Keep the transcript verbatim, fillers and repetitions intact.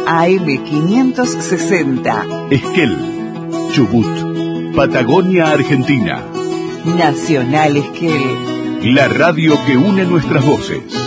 A M quinientos sesenta. Esquel, Chubut, Patagonia, Argentina. Nacional Esquel. La radio que une nuestras voces.